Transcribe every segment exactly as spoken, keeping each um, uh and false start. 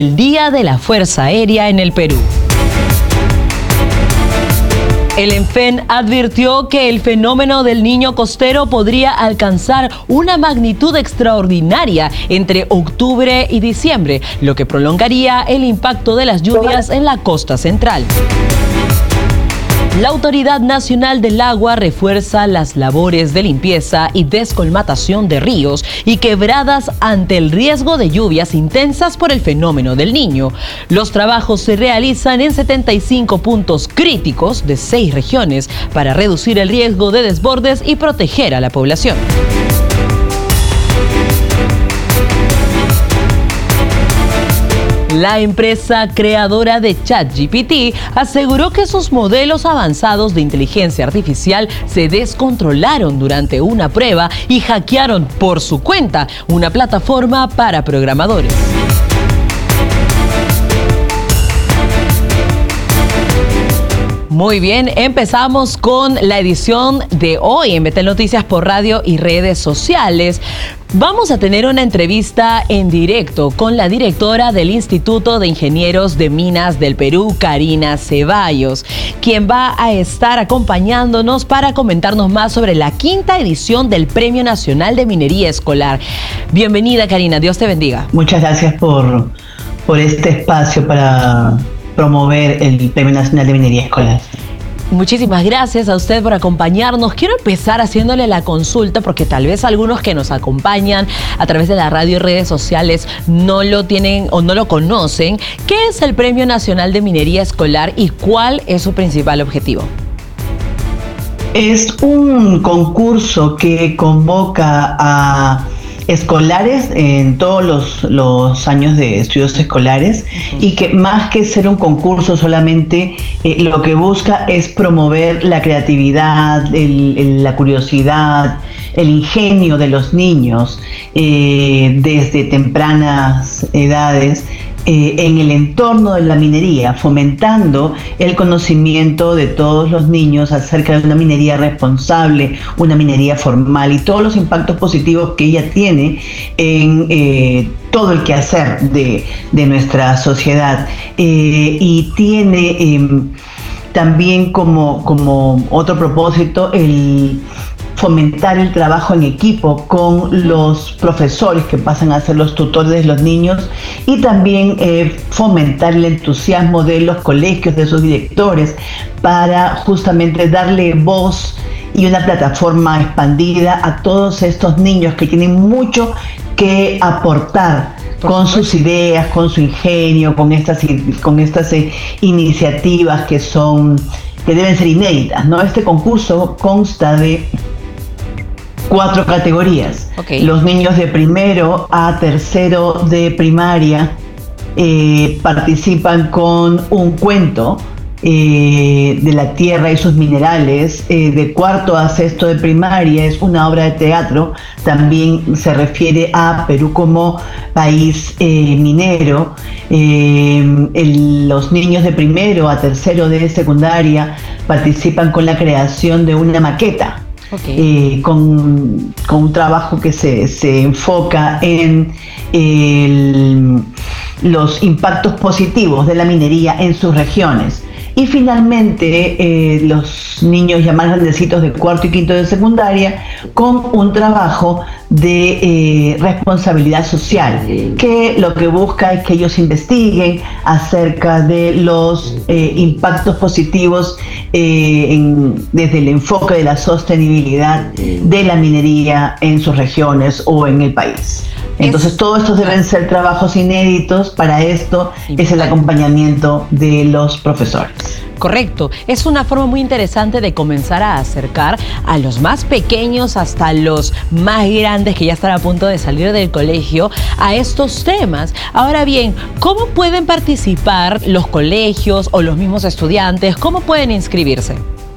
El Día de la Fuerza Aérea en el Perú. El ENFEN advirtió que el fenómeno del niño costero podría alcanzar una magnitud extraordinaria entre octubre y diciembre, lo que prolongaría el impacto de las lluvias en la costa central. La Autoridad Nacional del Agua refuerza las labores de limpieza y descolmatación de ríos y quebradas ante el riesgo de lluvias intensas por el fenómeno del Niño. Los trabajos se realizan en setenta y cinco puntos críticos de seis regiones para reducir el riesgo de desbordes y proteger a la población. La empresa creadora de ChatGPT aseguró que sus modelos avanzados de inteligencia artificial se descontrolaron durante una prueba y hackearon por su cuenta una plataforma para programadores. Muy bien, empezamos con la edición de hoy en Betel Noticias por radio y redes sociales. Vamos a tener una entrevista en directo con la directora del Instituto de Ingenieros de Minas del Perú, Karina Ceballos, quien va a estar acompañándonos para comentarnos más sobre la quinta edición del Premio Nacional de Minería Escolar. Bienvenida, Karina, Dios te bendiga. Muchas gracias por, por este espacio para promover el Premio Nacional de Minería Escolar. Muchísimas gracias a usted por acompañarnos. Quiero empezar haciéndole la consulta porque tal vez algunos que nos acompañan a través de la radio y redes sociales no lo tienen o no lo conocen. ¿Qué es el Premio Nacional de Minería Escolar y cuál es su principal objetivo? Es un concurso que convoca a escolares en todos los, los años de estudios escolares uh-huh. y que más que ser un concurso solamente eh, lo que busca es promover la creatividad, el, el, la curiosidad, el ingenio de los niños eh, desde tempranas edades Eh, en el entorno de la minería, fomentando el conocimiento de todos los niños acerca de una minería responsable, una minería formal y todos los impactos positivos que ella tiene en eh, todo el quehacer de, de nuestra sociedad. Eh, y tiene eh, también como, como otro propósito el fomentar el trabajo en equipo con los profesores que pasan a ser los tutores de los niños y también eh, fomentar el entusiasmo de los colegios, de sus directores, para justamente darle voz y una plataforma expandida a todos estos niños que tienen mucho que aportar con sus ideas, con su ingenio, con estas, con estas eh, iniciativas que son, que deben ser inéditas, ¿no? Este concurso consta de cuatro categorías. Okay. Los niños de primero a tercero de primaria eh, participan con un cuento eh, de la tierra y sus minerales. Eh, de cuarto a sexto de primaria es una obra de teatro. También se refiere a Perú como país eh, minero. Eh, el, los niños de primero a tercero de secundaria participan con la creación de una maqueta. Okay. Eh, con, con un trabajo que se, se enfoca en el, los impactos positivos de la minería en sus regiones. Y finalmente eh, los niños ya más grandecitos de cuarto y quinto de secundaria con un trabajo de eh, responsabilidad social, que lo que busca es que ellos investiguen acerca de los eh, impactos positivos eh, en, desde el enfoque de la sostenibilidad de la minería en sus regiones o en el país. Entonces, todos estos deben ser trabajos inéditos. Para esto es el acompañamiento de los profesores. Correcto. Es una forma muy interesante de comenzar a acercar a los más pequeños hasta los más grandes que ya están a punto de salir del colegio a estos temas. Ahora bien, ¿cómo pueden participar los colegios o los mismos estudiantes? ¿Cómo pueden inscribirse?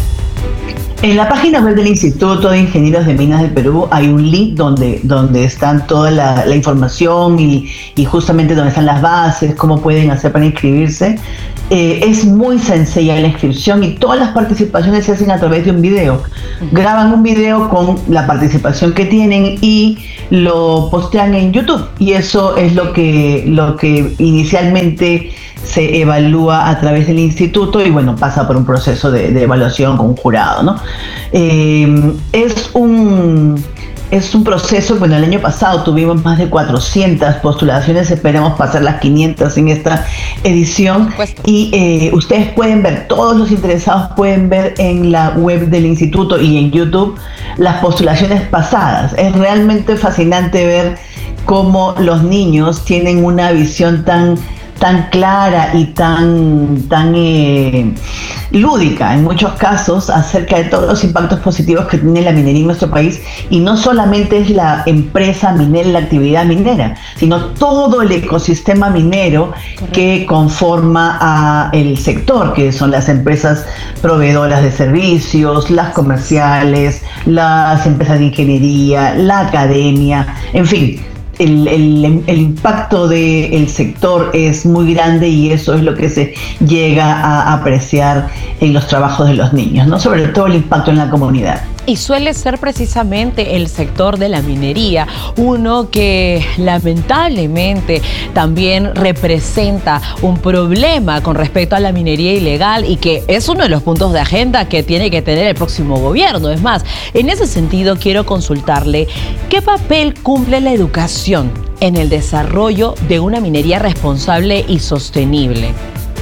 En la página web del Instituto de Ingenieros de Minas del Perú hay un link donde, donde están toda la, la información y, y justamente donde están las bases, cómo pueden hacer para inscribirse. Eh, es muy sencilla la inscripción y todas las participaciones se hacen a través de un video. Uh-huh. Graban un video con la participación que tienen y lo postean en YouTube. Y eso es lo que, lo que inicialmente se evalúa a través del instituto y bueno, pasa por un proceso de, de evaluación con un jurado, ¿no? Eh, es un... Es un proceso, bueno, el año pasado tuvimos más de cuatrocientas postulaciones, esperamos pasar las quinientas en esta edición y eh, ustedes pueden ver, todos los interesados pueden ver en la web del instituto y en YouTube las postulaciones pasadas. Es realmente fascinante ver cómo los niños tienen una visión tan tan clara y tan, tan eh, lúdica en muchos casos acerca de todos los impactos positivos que tiene la minería en nuestro país, y no solamente es la empresa minera, la actividad minera, sino todo el ecosistema minero. Correcto. Que conforma a el sector, que son las empresas proveedoras de servicios, las comerciales, las empresas de ingeniería, la academia, en fin. El, el, el impacto del sector es muy grande y eso es lo que se llega a apreciar en los trabajos de los niños, ¿no? Sobre todo el impacto en la comunidad. Y suele ser precisamente el sector de la minería uno que lamentablemente también representa un problema con respecto a la minería ilegal y que es uno de los puntos de agenda que tiene que tener el próximo gobierno. Es más, en ese sentido quiero consultarle qué papel cumple la educación en el desarrollo de una minería responsable y sostenible.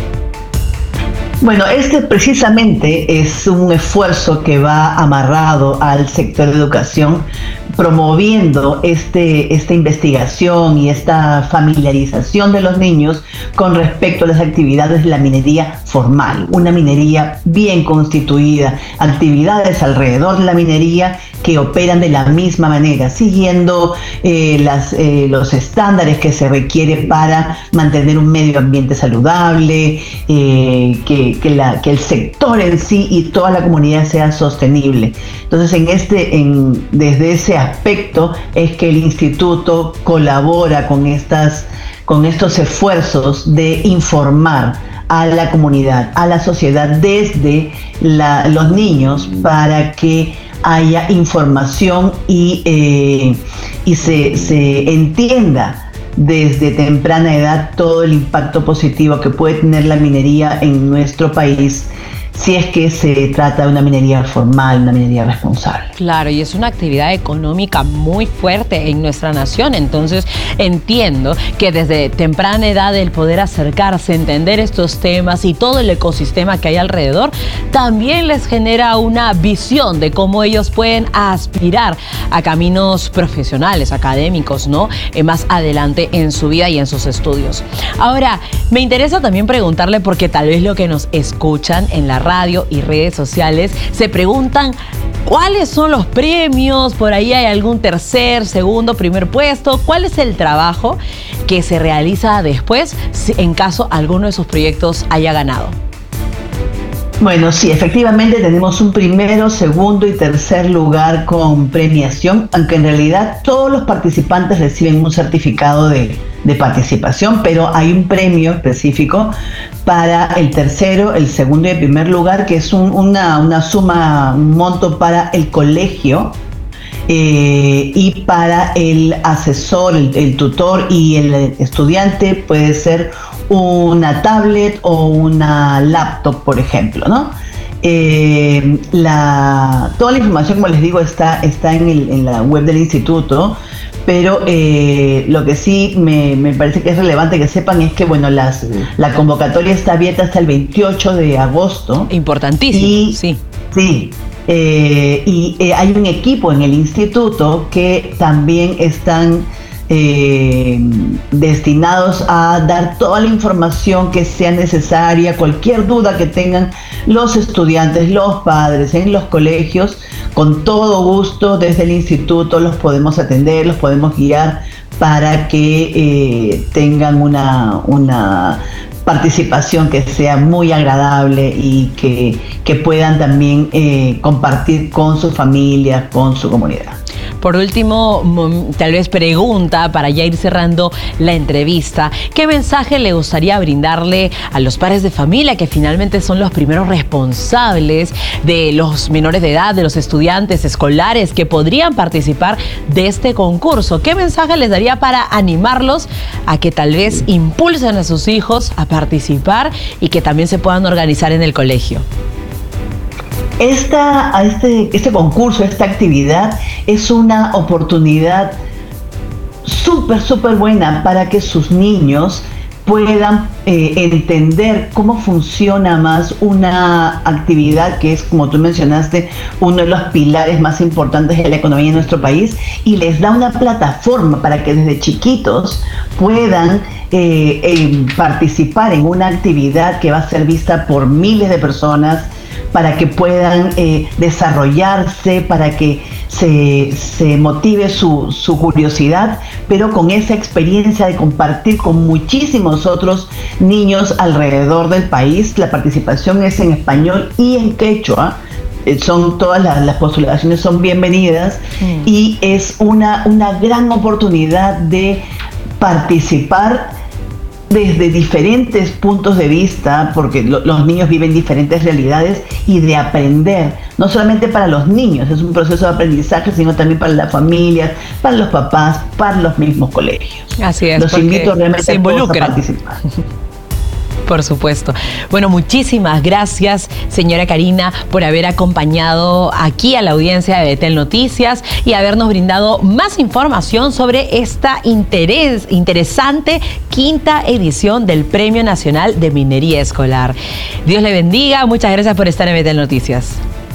Bueno, este precisamente es un esfuerzo que va amarrado al sector de educación, promoviendo este, esta investigación y esta familiarización de los niños con respecto a las actividades de la minería formal, una minería bien constituida, actividades alrededor de la minería que operan de la misma manera, siguiendo eh, las, eh, los estándares que se requiere para mantener un medio ambiente saludable, eh, que, que, la, que el sector en sí y toda la comunidad sea sostenible. Entonces, en este, en, desde ese aspecto es que el instituto colabora con, estas, con estos esfuerzos de informar a la comunidad, a la sociedad, desde la, los niños, para que haya información y, eh, y se, se entienda desde temprana edad todo el impacto positivo que puede tener la minería en nuestro país, si es que se trata de una minería formal, una minería responsable. Claro, y es una actividad económica muy fuerte en nuestra nación, entonces entiendo que desde temprana edad el poder acercarse, entender estos temas y todo el ecosistema que hay alrededor, también les genera una visión de cómo ellos pueden aspirar a caminos profesionales, académicos, ¿no? Eh, más adelante en su vida y en sus estudios. Ahora, me interesa también preguntarle, porque tal vez lo que nos escuchan en la radio y redes sociales se preguntan cuáles son los premios, por ahí hay algún tercer, segundo, primer puesto, cuál es el trabajo que se realiza después si en caso alguno de sus proyectos haya ganado. Bueno, sí, efectivamente tenemos un primero, segundo y tercer lugar con premiación, aunque en realidad todos los participantes reciben un certificado de, de participación, pero hay un premio específico para el tercero, el segundo y el primer lugar, que es un, una, una suma, un monto para el colegio eh, y para el asesor, el, el tutor y el estudiante puede ser una tablet o una laptop, por ejemplo, ¿no? Eh, la, toda la información, como les digo, está, está en, el, en la web del instituto, pero eh, lo que sí me, me parece que es relevante que sepan es que, bueno, las, la convocatoria está abierta hasta el veintiocho de agosto. Importantísimo, y, sí. Sí. Eh, y eh, hay un equipo en el instituto que también están Eh, destinados a dar toda la información que sea necesaria, cualquier duda que tengan los estudiantes, los padres en los colegios, con todo gusto desde el instituto los podemos atender, los podemos guiar para que eh, tengan una, una participación que sea muy agradable y que, que puedan también eh, compartir con su familia, con su comunidad. Por último, tal vez pregunta, para ya ir cerrando la entrevista, ¿qué mensaje le gustaría brindarle a los padres de familia, que finalmente son los primeros responsables de los menores de edad, de los estudiantes escolares que podrían participar de este concurso? ¿Qué mensaje les daría para animarlos a que tal vez impulsen a sus hijos a participar y que también se puedan organizar en el colegio? Esta, este, este concurso, esta actividad es una oportunidad súper, súper buena para que sus niños puedan eh, entender cómo funciona más una actividad que es, como tú mencionaste, uno de los pilares más importantes de la economía de nuestro país, y les da una plataforma para que desde chiquitos puedan eh, eh, participar en una actividad que va a ser vista por miles de personas, para que puedan eh, desarrollarse, para que se, se motive su, su curiosidad, pero con esa experiencia de compartir con muchísimos otros niños alrededor del país. La participación es en español y en quechua. Eh, son todas las, las postulaciones son bienvenidas, mm. y es una, una gran oportunidad de participar desde diferentes puntos de vista, porque lo, los niños viven diferentes realidades, y de aprender, no solamente para los niños, es un proceso de aprendizaje, sino también para las familias, para los papás, para los mismos colegios. Así es, los invito realmente se involucran. a participar. Por supuesto. Bueno, muchísimas gracias, señora Karina, por haber acompañado aquí a la audiencia de Betel Noticias y habernos brindado más información sobre esta interés, interesante quinta edición del Premio Nacional de Minería Escolar. Dios le bendiga. Muchas gracias por estar en Betel Noticias.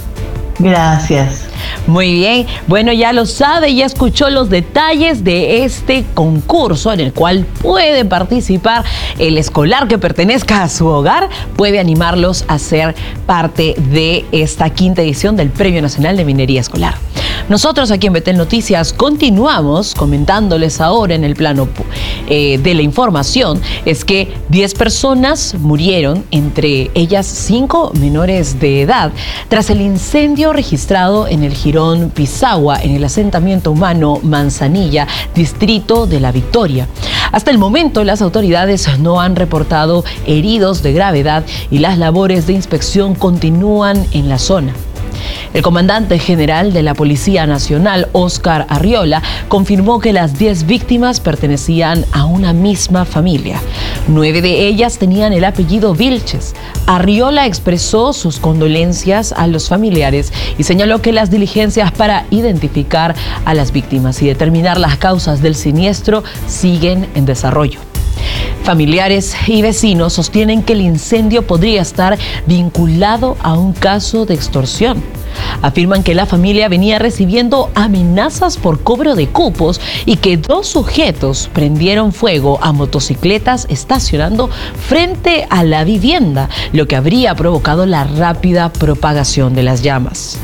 Gracias. Muy bien, bueno, ya lo sabe, ya escuchó los detalles de este concurso en el cual puede participar el escolar que pertenezca a su hogar, puede animarlos a ser parte de esta quinta edición del Premio Nacional de Minería Escolar. Nosotros aquí en Betel Noticias continuamos comentándoles ahora en el plano eh, de la información, es que diez personas murieron, entre ellas cinco menores de edad, tras el incendio registrado en el Jirón Pisagua, en el asentamiento humano Manzanilla, distrito de La Victoria. Hasta el momento, las autoridades no han reportado heridos de gravedad y las labores de inspección continúan en la zona. El comandante general de la Policía Nacional, Óscar Arriola, confirmó que las diez víctimas pertenecían a una misma familia. Nueve de ellas tenían el apellido Vilches. Arriola expresó sus condolencias a los familiares y señaló que las diligencias para identificar a las víctimas y determinar las causas del siniestro siguen en desarrollo. Familiares y vecinos sostienen que el incendio podría estar vinculado a un caso de extorsión. Afirman que la familia venía recibiendo amenazas por cobro de cupos y que dos sujetos prendieron fuego a motocicletas estacionando frente a la vivienda, lo que habría provocado la rápida propagación de las llamas.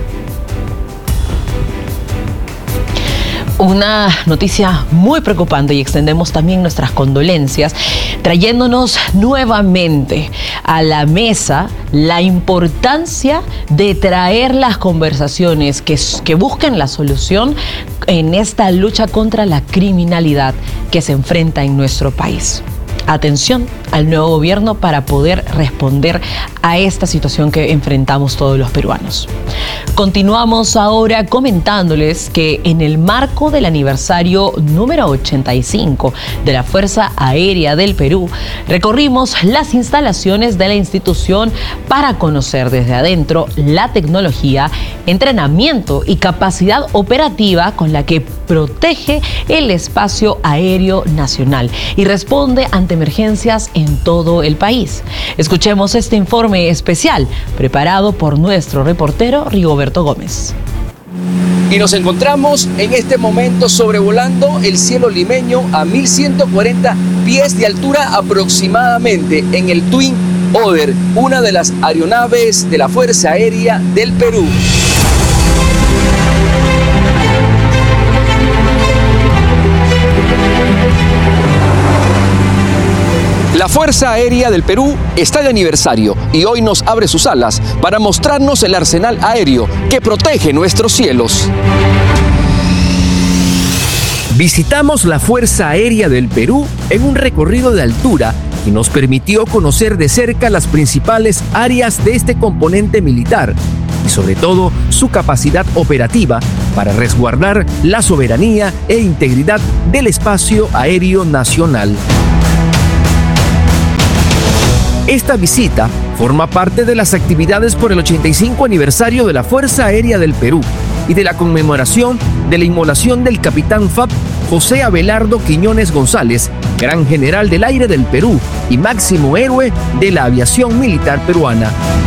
Una noticia muy preocupante, y extendemos también nuestras condolencias, trayéndonos nuevamente a la mesa la importancia de traer las conversaciones que, que busquen la solución en esta lucha contra la criminalidad que se enfrenta en nuestro país. Atención al nuevo gobierno para poder responder a esta situación que enfrentamos todos los peruanos. Continuamos ahora comentándoles que en el marco del aniversario número ochenta y cinco de la Fuerza Aérea del Perú, recorrimos las instalaciones de la institución para conocer desde adentro la tecnología, entrenamiento y capacidad operativa con la que protege el espacio aéreo nacional y responde ante emergencias en todo el país. Escuchemos este informe especial preparado por nuestro reportero Rigoberto Gómez. Y nos encontramos en este momento sobrevolando el cielo limeño a mil ciento cuarenta pies de altura aproximadamente en el Twin Otter, una de las aeronaves de la Fuerza Aérea del Perú. La Fuerza Aérea del Perú está de aniversario y hoy nos abre sus alas para mostrarnos el arsenal aéreo que protege nuestros cielos. Visitamos la Fuerza Aérea del Perú en un recorrido de altura que nos permitió conocer de cerca las principales áreas de este componente militar y sobre todo su capacidad operativa para resguardar la soberanía e integridad del espacio aéreo nacional. Esta visita forma parte de las actividades por el ochenta y cinco aniversario de la Fuerza Aérea del Perú y de la conmemoración de la inmolación del capitán F A P José Abelardo Quiñones González, gran general del aire del Perú y máximo héroe de la aviación militar peruana.